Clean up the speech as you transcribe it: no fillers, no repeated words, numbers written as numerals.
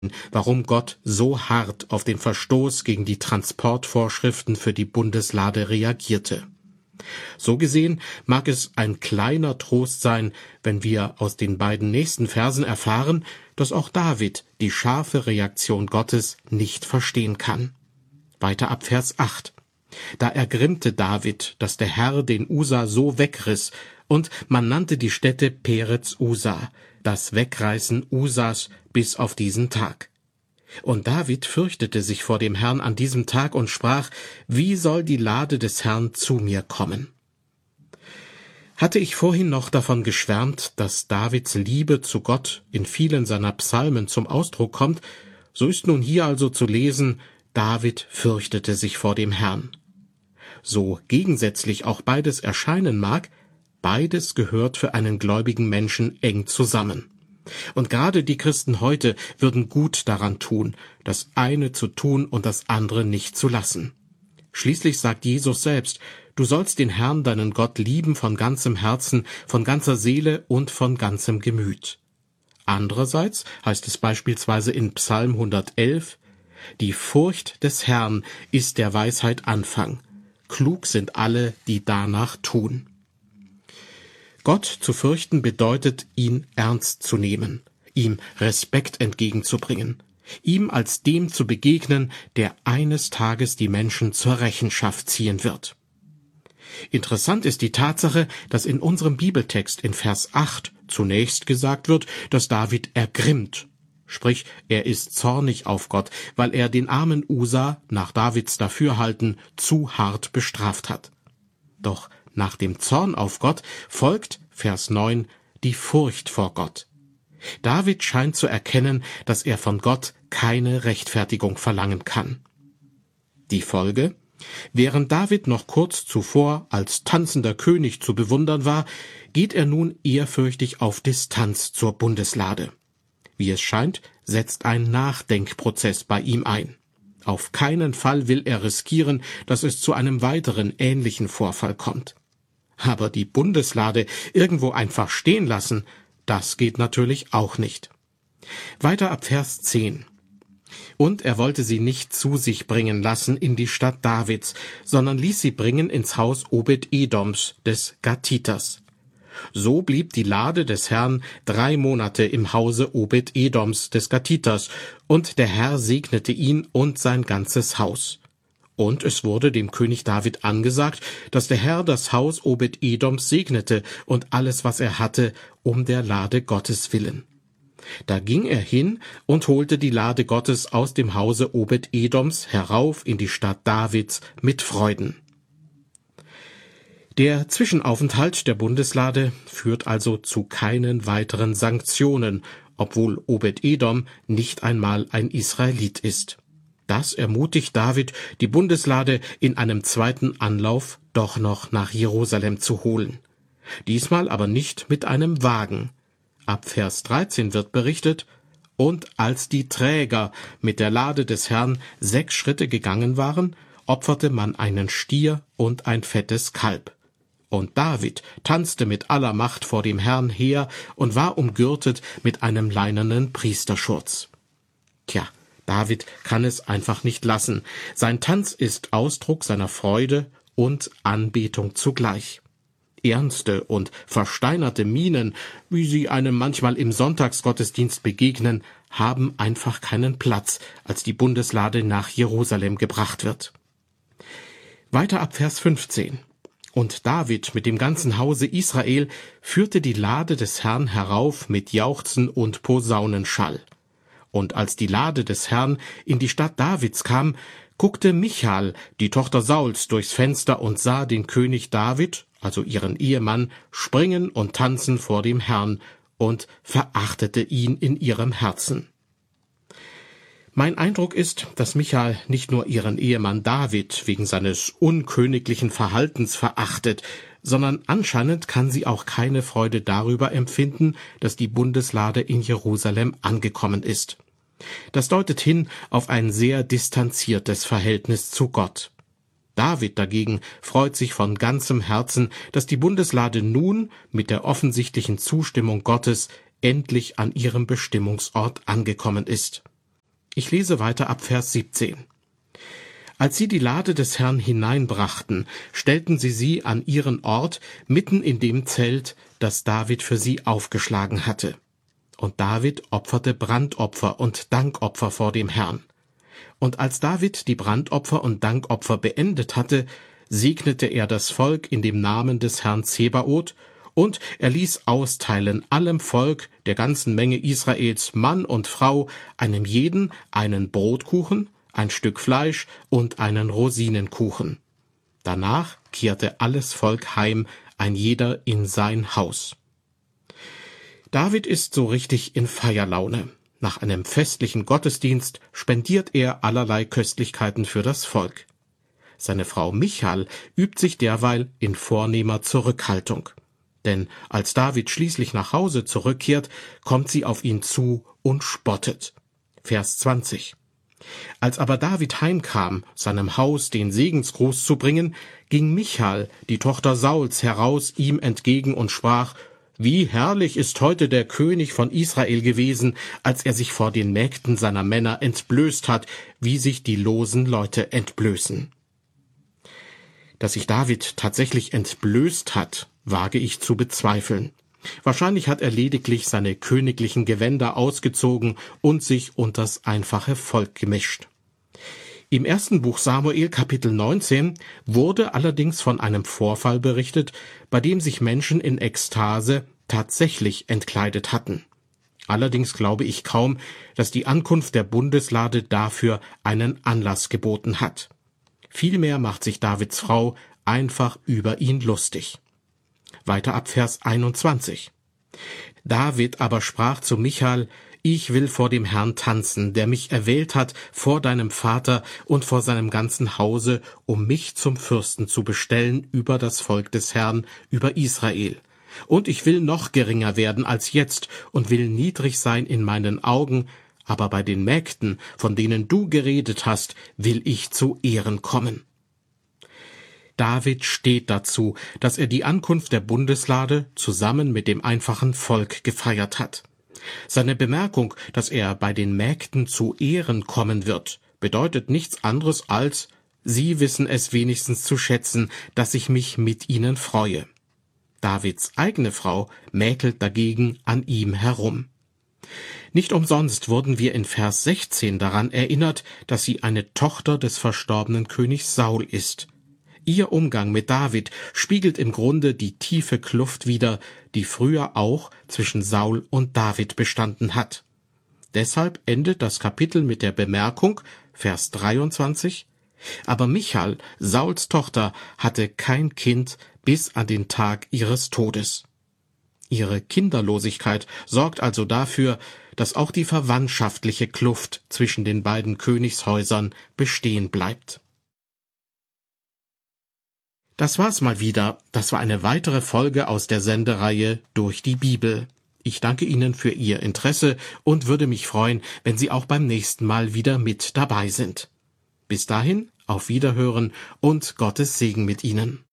warum Gott so hart auf den Verstoß gegen die Transportvorschriften für die Bundeslade reagierte. So gesehen mag es ein kleiner Trost sein, wenn wir aus den beiden nächsten Versen erfahren, dass auch David die scharfe Reaktion Gottes nicht verstehen kann. Weiter ab Vers 8. Da ergrimmte David, dass der Herr den Usa so wegriss, und man nannte die Stätte Perez Usa, das Wegreißen Usas bis auf diesen Tag. Und David fürchtete sich vor dem Herrn an diesem Tag und sprach: Wie soll die Lade des Herrn zu mir kommen? Hatte ich vorhin noch davon geschwärmt, dass Davids Liebe zu Gott in vielen seiner Psalmen zum Ausdruck kommt, so ist nun hier also zu lesen: David fürchtete sich vor dem Herrn. So gegensätzlich auch beides erscheinen mag, beides gehört für einen gläubigen Menschen eng zusammen. Und gerade die Christen heute würden gut daran tun, das eine zu tun und das andere nicht zu lassen. Schließlich sagt Jesus selbst: Du sollst den Herrn, deinen Gott, lieben von ganzem Herzen, von ganzer Seele und von ganzem Gemüt. Andererseits heißt es beispielsweise in Psalm 111, Die Furcht des Herrn ist der Weisheit Anfang. Klug sind alle, die danach tun. Gott zu fürchten bedeutet, ihn ernst zu nehmen, ihm Respekt entgegenzubringen, ihm als dem zu begegnen, der eines Tages die Menschen zur Rechenschaft ziehen wird. Interessant ist die Tatsache, dass in unserem Bibeltext in Vers 8 zunächst gesagt wird, dass David ergrimmt. Sprich, er ist zornig auf Gott, weil er den armen Usa nach Davids Dafürhalten zu hart bestraft hat. Doch nach dem Zorn auf Gott folgt, Vers 9, die Furcht vor Gott. David scheint zu erkennen, dass er von Gott keine Rechtfertigung verlangen kann. Die Folge? Während David noch kurz zuvor als tanzender König zu bewundern war, geht er nun ehrfürchtig auf Distanz zur Bundeslade. Wie es scheint, setzt ein Nachdenkprozess bei ihm ein. Auf keinen Fall will er riskieren, dass es zu einem weiteren ähnlichen Vorfall kommt. Aber die Bundeslade irgendwo einfach stehen lassen, das geht natürlich auch nicht. Weiter ab Vers 10. Und er wollte sie nicht zu sich bringen lassen in die Stadt Davids, sondern ließ sie bringen ins Haus Obed-Edoms, des Gatiters. So blieb die Lade des Herrn 3 Monate im Hause Obed-Edoms, des Gatiters, und der Herr segnete ihn und sein ganzes Haus. Und es wurde dem König David angesagt, dass der Herr das Haus Obed-Edoms segnete und alles, was er hatte, um der Lade Gottes willen. Da ging er hin und holte die Lade Gottes aus dem Hause Obed-Edoms herauf in die Stadt Davids mit Freuden. Der Zwischenaufenthalt der Bundeslade führt also zu keinen weiteren Sanktionen, obwohl Obed-Edom nicht einmal ein Israelit ist. Das ermutigt David, die Bundeslade in einem zweiten Anlauf doch noch nach Jerusalem zu holen. Diesmal aber nicht mit einem Wagen. Ab Vers 13 wird berichtet: Und als die Träger mit der Lade des Herrn 6 Schritte gegangen waren, opferte man einen Stier und ein fettes Kalb. Und David tanzte mit aller Macht vor dem Herrn her und war umgürtet mit einem leinenen Priesterschurz. Tja, David kann es einfach nicht lassen. Sein Tanz ist Ausdruck seiner Freude und Anbetung zugleich. Ernste und versteinerte Mienen, wie sie einem manchmal im Sonntagsgottesdienst begegnen, haben einfach keinen Platz, als die Bundeslade nach Jerusalem gebracht wird. Weiter ab Vers 15. Und David mit dem ganzen Hause Israel führte die Lade des Herrn herauf mit Jauchzen und Posaunenschall. Und als die Lade des Herrn in die Stadt Davids kam, guckte Michal, die Tochter Sauls, durchs Fenster und sah den König David, also ihren Ehemann, springen und tanzen vor dem Herrn und verachtete ihn in ihrem Herzen. Mein Eindruck ist, dass Michal nicht nur ihren Ehemann David wegen seines unköniglichen Verhaltens verachtet, sondern anscheinend kann sie auch keine Freude darüber empfinden, dass die Bundeslade in Jerusalem angekommen ist. Das deutet hin auf ein sehr distanziertes Verhältnis zu Gott. David dagegen freut sich von ganzem Herzen, dass die Bundeslade nun mit der offensichtlichen Zustimmung Gottes endlich an ihrem Bestimmungsort angekommen ist. Ich lese weiter ab Vers 17. Als sie die Lade des Herrn hineinbrachten, stellten sie an ihren Ort mitten in dem Zelt, das David für sie aufgeschlagen hatte. Und David opferte Brandopfer und Dankopfer vor dem Herrn. Und als David die Brandopfer und Dankopfer beendet hatte, segnete er das Volk in dem Namen des Herrn Zebaoth, und er ließ austeilen allem Volk, der ganzen Menge Israels, Mann und Frau, einem jeden einen Brotkuchen, ein Stück Fleisch und einen Rosinenkuchen. Danach kehrte alles Volk heim, ein jeder in sein Haus. David ist so richtig in Feierlaune. Nach einem festlichen Gottesdienst spendiert er allerlei Köstlichkeiten für das Volk. Seine Frau Michal übt sich derweil in vornehmer Zurückhaltung. Denn als David schließlich nach Hause zurückkehrt, kommt sie auf ihn zu und spottet. Vers 20. Als aber David heimkam, seinem Haus den Segensgruß zu bringen, ging Michal, die Tochter Sauls, heraus ihm entgegen und sprach: Wie herrlich ist heute der König von Israel gewesen, als er sich vor den Mägden seiner Männer entblößt hat, wie sich die losen Leute entblößen. Dass sich David tatsächlich entblößt hat, wage ich zu bezweifeln. Wahrscheinlich hat er lediglich seine königlichen Gewänder ausgezogen und sich unters einfache Volk gemischt. Im 1. Buch Samuel, Kapitel 19, wurde allerdings von einem Vorfall berichtet, bei dem sich Menschen in Ekstase tatsächlich entkleidet hatten. Allerdings glaube ich kaum, dass die Ankunft der Bundeslade dafür einen Anlass geboten hat. Vielmehr macht sich Davids Frau einfach über ihn lustig. Weiter ab Vers 21. David aber sprach zu Michal: Ich will vor dem Herrn tanzen, der mich erwählt hat vor deinem Vater und vor seinem ganzen Hause, um mich zum Fürsten zu bestellen über das Volk des Herrn, über Israel. Und ich will noch geringer werden als jetzt und will niedrig sein in meinen Augen, aber bei den Mägden, von denen du geredet hast, will ich zu Ehren kommen. David steht dazu, dass er die Ankunft der Bundeslade zusammen mit dem einfachen Volk gefeiert hat. Seine Bemerkung, dass er bei den Mägden zu Ehren kommen wird, bedeutet nichts anderes als: Sie wissen es wenigstens zu schätzen, dass ich mich mit ihnen freue. Davids eigene Frau mäkelt dagegen an ihm herum. Nicht umsonst wurden wir in Vers 16 daran erinnert, dass sie eine Tochter des verstorbenen Königs Saul ist. Ihr Umgang mit David spiegelt im Grunde die tiefe Kluft wider, die früher auch zwischen Saul und David bestanden hat. Deshalb endet das Kapitel mit der Bemerkung, Vers 23, aber Michal, Sauls Tochter, hatte kein Kind bis an den Tag ihres Todes. Ihre Kinderlosigkeit sorgt also dafür, dass auch die verwandtschaftliche Kluft zwischen den beiden Königshäusern bestehen bleibt. Das war's mal wieder. Das war eine weitere Folge aus der Sendereihe Durch die Bibel. Ich danke Ihnen für Ihr Interesse und würde mich freuen, wenn Sie auch beim nächsten Mal wieder mit dabei sind. Bis dahin, auf Wiederhören und Gottes Segen mit Ihnen.